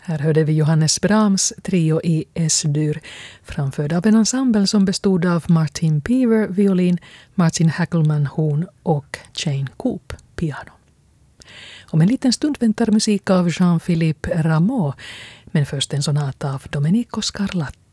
Här hörde vi Johannes Brahms trio i S-dur, framförd av en ensemble som bestod av Martin Pever, violin, Martin Hackelman, horn och Jane Coop, piano. Om en liten stund väntar musik av Jean-Philippe Rameau, men först en sonat av Domenico Scarlatti.